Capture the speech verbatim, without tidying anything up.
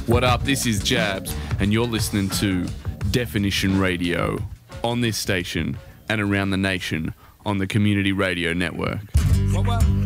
What up? This is Jabs, and you're listening to Definition Radio on this station and around the nation on the Community Radio Network.